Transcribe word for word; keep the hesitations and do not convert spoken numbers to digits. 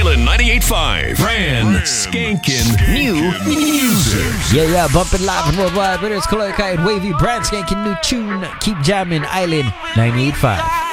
Island ninety-eight point five. Brand skanking new music. Yeah, yeah, bumping live and worldwide. But it's Kaloy Kai and Wavy, brand skanking new tune. Keep jamming, Island ninety-eight point five.